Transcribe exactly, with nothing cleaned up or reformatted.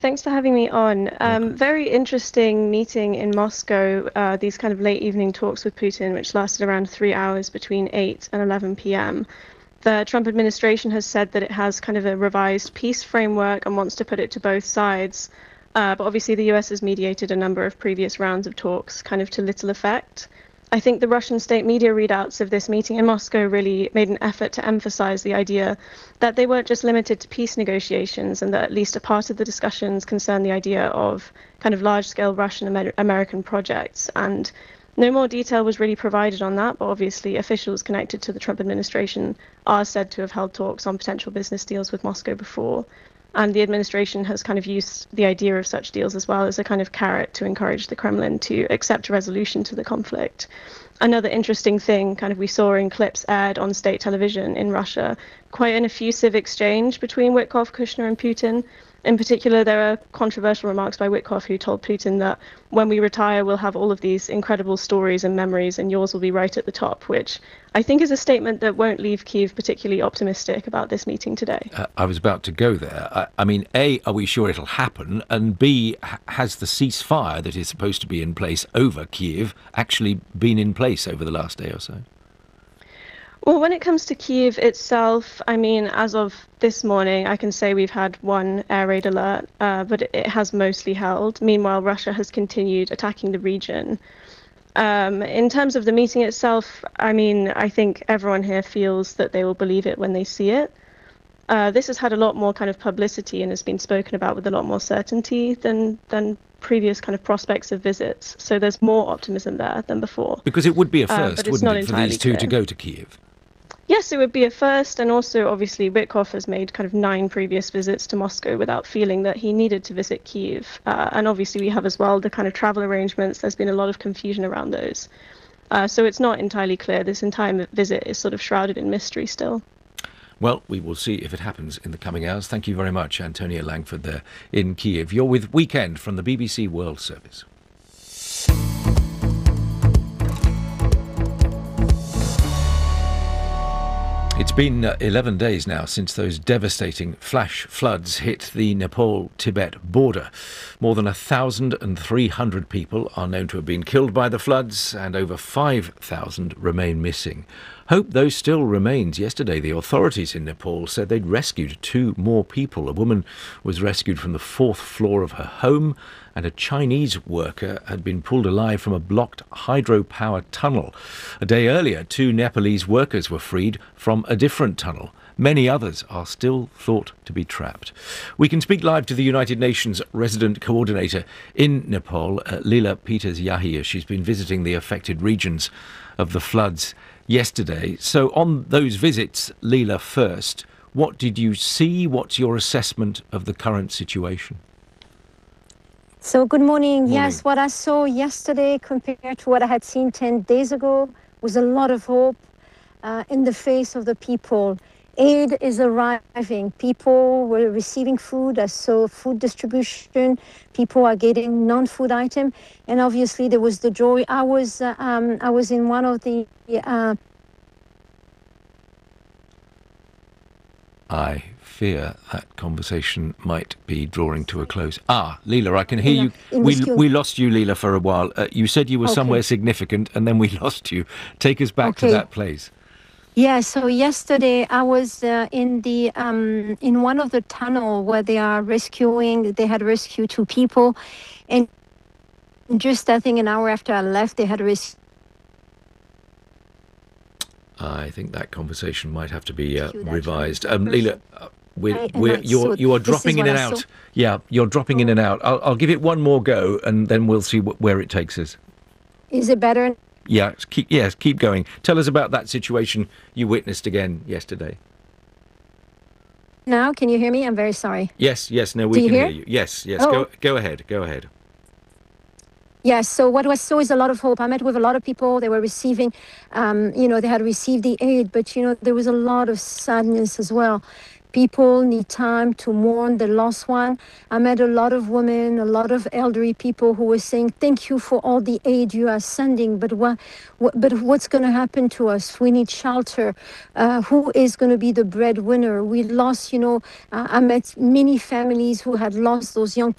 Thanks for having me on. Um, very interesting meeting in Moscow, uh, these kind of late evening talks with Putin, which lasted around three hours between eight and eleven p m. The Trump administration has said that it has kind of a revised peace framework and wants to put it to both sides. Uh, but obviously the U S has mediated a number of previous rounds of talks, kind of to little effect. I think the Russian state media readouts of this meeting in Moscow really made an effort to emphasize the idea that they weren't just limited to peace negotiations, and that at least a part of the discussions concerned the idea of kind of large-scale Russian Amer American projects. And no more detail was really provided on that, but obviously officials connected to the Trump administration are said to have held talks on potential business deals with Moscow before. And the administration has kind of used the idea of such deals as well as a kind of carrot to encourage the Kremlin to accept a resolution to the conflict. Another interesting thing kind of we saw in clips aired on state television in Russia, quite an effusive exchange between Witkoff, Kushner and Putin. In particular, there are controversial remarks by Witkoff, who told Putin that when we retire, we'll have all of these incredible stories and memories, and yours will be right at the top, which I think is a statement that won't leave Kyiv particularly optimistic about this meeting today. Uh, I was about to go there. I, I mean, A, are we sure it'll happen? And B, has the ceasefire that is supposed to be in place over Kyiv actually been in place over the last day or so? Well, when it comes to Kyiv itself, I mean, as of this morning, I can say we've had one air raid alert, uh, but it has mostly held. Meanwhile, Russia has continued attacking the region. Um, in terms of the meeting itself, I mean, I think everyone here feels that they will believe it when they see it. Uh, this has had a lot more kind of publicity and has been spoken about with a lot more certainty than than previous kind of prospects of visits. So there's more optimism there than before. Because it would be a first, uh, wouldn't it, for these two clear. to go to Kyiv? Yes, it would be a first, and also obviously Witkoff has made kind of nine previous visits to Moscow without feeling that he needed to visit Kyiv. Uh, and obviously we have as well the kind of travel arrangements. There's been a lot of confusion around those. Uh, so it's not entirely clear. This entire visit is sort of shrouded in mystery still. Well, we will see if it happens in the coming hours. Thank you very much, Antonia Langford there in Kyiv. You're with Weekend from the B B C World Service. It's been uh, eleven days now since those devastating flash floods hit the Nepal-Tibet border. More than one thousand three hundred people are known to have been killed by the floods, and over five thousand remain missing. Hope, though, still remains. Yesterday, the authorities in Nepal said they'd rescued two more people. A woman was rescued from the fourth floor of her home, and a Chinese worker had been pulled alive from a blocked hydropower tunnel. A day earlier, two Nepalese workers were freed from a different tunnel. Many others are still thought to be trapped. We can speak live to the United Nations resident coordinator in Nepal, uh, Leela Peters-Yahia. She's been visiting the affected regions of the floods yesterday. So on those visits, Leela, first, what did you see? What's your assessment of the current situation? So good morning. morning. Yes, what I saw yesterday compared to what I had seen ten days ago was a lot of hope uh, in the face of the people. Aid is arriving. People were receiving food. I saw food distribution. People are getting non-food items, and obviously there was the joy. I was uh, um, I was in one of the. Uh... I fear that conversation might be drawing to a close. Ah, Leela, I can hear you. We we lost you, Leela, for a while. Uh, you said you were okay. somewhere significant, and then we lost you. Take us back okay. to that place. Yeah, so yesterday I was uh, in the um, in one of the tunnel where they are rescuing. They had rescued two people, and just I think an hour after I left, they had rescued. I think that conversation might have to be uh, revised. Um, Leela, uh, we're, we're, you're you are dropping in and out. Yeah, you're dropping in and out. I'll, I'll give it one more go, and then we'll see wh where it takes us. Is it better? Yeah, keep, yes, keep going. Tell us about that situation you witnessed again yesterday. Now, can you hear me? I'm very sorry. Yes, yes, no, we Do can you hear you. Yes, yes, oh. go, go ahead, go ahead. Yes, so what I saw is a lot of hope. I met with a lot of people. They were receiving, um, you know, they had received the aid, but, you know, there was a lot of sadness as well. People need time to mourn the lost one. I met a lot of women, a lot of elderly people who were saying, thank you for all the aid you are sending, but what, what but what's going to happen to us? We need shelter. Uh, who is going to be the breadwinner? We lost, you know, uh, I met many families who had lost those young